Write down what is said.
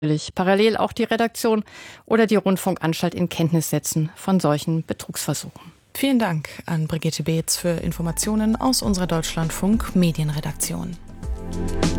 Parallel auch die Redaktion oder die Rundfunkanstalt in Kenntnis setzen von solchen Betrugsversuchen. Vielen Dank an Brigitte Beetz für Informationen aus unserer Deutschlandfunk Medienredaktion.